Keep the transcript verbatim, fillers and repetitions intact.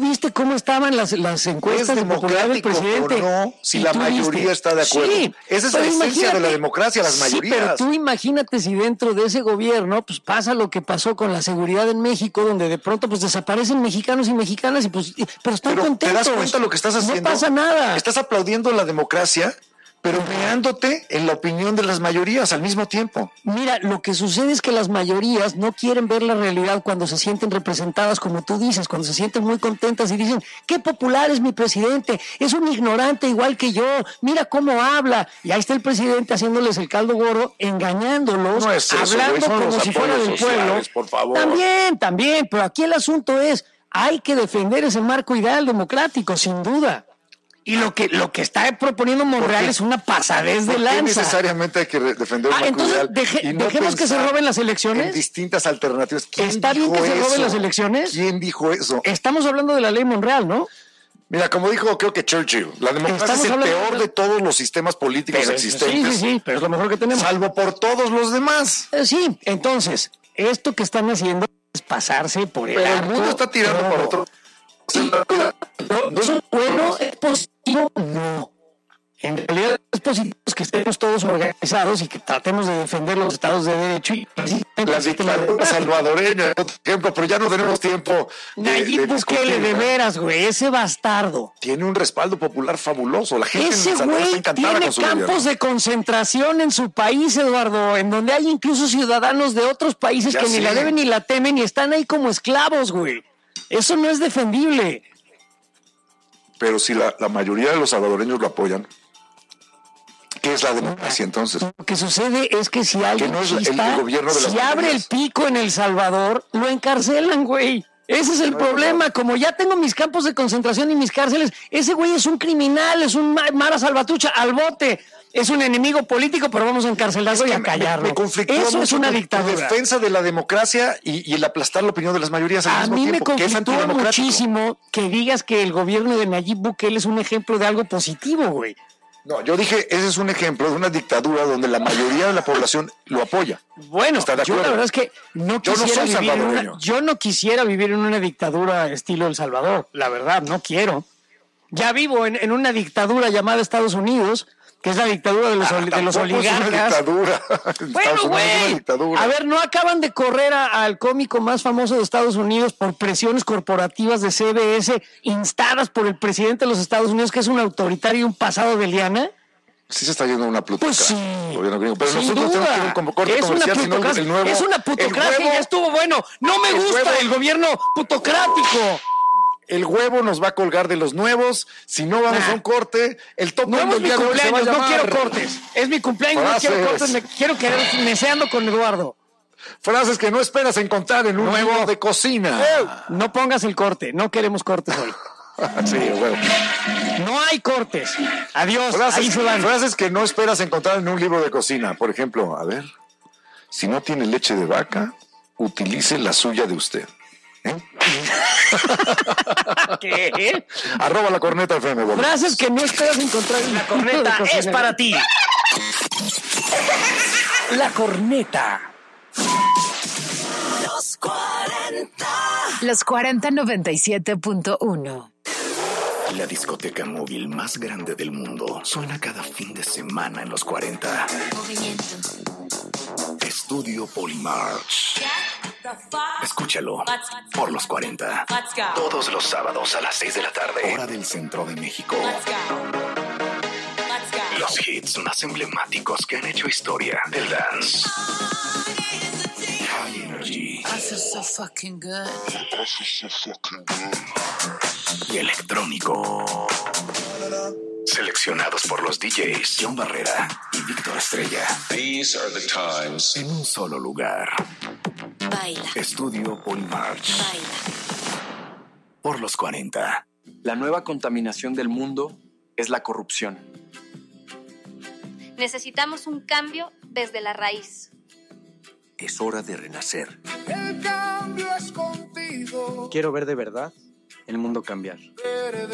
viste cómo estaban las, las encuestas de popularidad del presidente. No, si la mayoría viste? está de acuerdo. Sí, esa es la esencia de la democracia, las mayorías. Sí, pero tú imagínate si dentro de ese gobierno pues pasa lo que pasó con la seguridad en México, donde de pronto pues desaparecen mexicanos y mexicanas y pues pero están pero contentos. ¿Te das cuenta lo que estás haciendo? No pasa nada. Estás aplaudiendo la democracia, pero creándote en la opinión de las mayorías al mismo tiempo. Mira, lo que sucede es que las mayorías no quieren ver la realidad cuando se sienten representadas, como tú dices, cuando se sienten muy contentas y dicen, qué popular es mi presidente, es un ignorante igual que yo, mira cómo habla. Y ahí está el presidente haciéndoles el caldo gordo, engañándolos, no es eso, hablando güey, como si fuera del pueblo. Por favor. También, también, pero aquí el asunto es, hay que defender ese marco ideal democrático, sin duda. Y lo que lo que está proponiendo Monreal es una pasadez de lanza. No necesariamente hay que defender ah, el marco entonces ideal deje, y no dejemos que se roben las elecciones. En distintas alternativas. ¿Está bien que eso? se roben las elecciones? ¿Quién dijo eso? Estamos hablando de la ley Monreal, ¿no? Mira, como dijo creo que Churchill, la democracia Estamos es el peor de... de todos los sistemas políticos pero, existentes. Sí, sí, sí, pero es lo mejor que tenemos. Salvo por todos los demás. Eh, sí, entonces, esto que están haciendo es pasarse por el Pero arco. el mundo está tirando no. por otro. No, ¿es bueno? ¿Es positivo? No. En realidad es positivo que estemos todos organizados y que tratemos de defender los estados de derecho y la dictadura salvadoreña, por ejemplo, pero ya no tenemos tiempo. Nayib Bukele, de veras, güey, ese bastardo. Tiene un respaldo popular fabuloso. La gente ese en El Salvador güey está encantada tiene con su campos gobierno. de concentración en su país, Eduardo, en donde hay incluso ciudadanos de otros países Ya que sé. ni la deben ni la temen y están ahí como esclavos, güey. Eso no es defendible. Pero si la, la mayoría de los salvadoreños lo apoyan, ¿qué es la democracia entonces? Lo que sucede es que si alguien no es el- chispa, el gobierno de las si abre el mayorías. pico en El Salvador, lo encarcelan, güey. Ese es el No, problema. no. Como ya tengo mis campos de concentración y mis cárceles, ese güey es un criminal, es un ma- Mara Salvatrucha, al bote. Es un enemigo político, pero vamos a encarcelarlo y a callarlo. Me, me conflictúa Eso es mucho una tu- tu dictadura. defensa de la democracia y, y el aplastar la opinión de las mayorías al A mismo mí me tiempo, que es conflictúa antidemocrático. muchísimo que digas que el gobierno de Nayib Bukele es un ejemplo de algo positivo, güey. No, yo dije, ese es un ejemplo de una dictadura donde la mayoría de la población lo apoya. Bueno, ¿Está de yo la acuerdo? verdad es que no Yo no quisiera soy vivir en una, salvadoreño. yo no quisiera vivir en una dictadura estilo El Salvador, la verdad, no quiero. Ya vivo en, en una dictadura llamada Estados Unidos, que es la dictadura de los, Ah, oli- de los tampoco es una oligarcas. dictadura. Estados Bueno, Unidos es una güey, dictadura. a ver, ¿no acaban de correr a- al cómico más famoso de Estados Unidos por presiones corporativas de C B S instadas por el presidente de los Estados Unidos, que es un autoritario y un pasado de liana? Sí se está yendo una plutocracia. Pues sí. el gobierno gringo. Pero Sin nosotros tenemos que ir a un duda. como corte Es una comercial, si no, plutocracia, el nuevo... es una el plutocracia, huevo- ya estuvo bueno. No me el gusta huevo- el gobierno plutocrático. El huevo nos va a colgar de los nuevos. Si no vamos Nah. a un corte, el top No ten es del mi día de hoy se va a cumpleaños, no llamar... quiero cortes. Es mi cumpleaños, no Frases. quiero cortes, me quiero quedar meseando con Eduardo. Frases que no esperas encontrar en un Nuevo. libro de cocina. No pongas el corte, no queremos cortes hoy. Sí, huevo. No hay cortes. Adiós, ahí Frases, se van. frases que no esperas encontrar en un libro de cocina. Por ejemplo, a ver, si no tiene leche de vaca, utilice la suya de usted. ¿Eh? ¿Qué? Arroba la corneta F M. Bueno. Frases que no esperas encontrar en la corneta es para ti. La corneta. Los cuarenta. Los cuarenta noventa y siete punto uno. La discoteca móvil más grande del mundo suena cada fin de semana en los cuarenta. Movimiento. Estudio Polymarch. The fuck? Escúchalo Let's- por los cuarenta. Let's go. Todos los sábados a las seis de la tarde. Hora del centro de México. Let's go. Let's go. Los hits más emblemáticos que han hecho historia del dance. High Energy I feel so fucking good. y electrónico. Seleccionados por los D Js John Barrera y Víctor Estrella. These are the times. En un solo lugar. Baila. Estudio Polymarch. Baila. Por los cuarenta. La nueva contaminación del mundo es la corrupción. Necesitamos un cambio desde la raíz. Es hora de renacer. El cambio es contigo. Quiero ver de verdad el mundo cambiar.